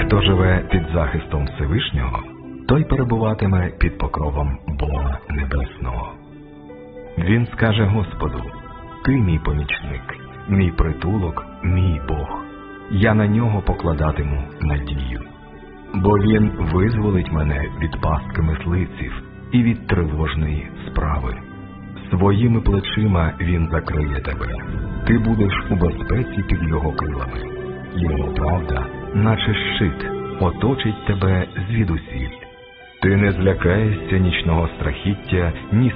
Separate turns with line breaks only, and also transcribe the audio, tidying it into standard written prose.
Хто живе під захистом Всевишнього, той перебуватиме під покровом Бога Небесного. Він скаже Господу: «Ти мій помічник, мій притулок, мій Бог. Я на нього покладатиму надію. Бо він визволить мене від пастки мисливців і від тривожної справи. Своїми плечима він закриє тебе. Ти будеш у безпеці під його крилами. Його правда, наче щит, оточить тебе звідусіль. Ти не злякаєшся нічного страхіття, ні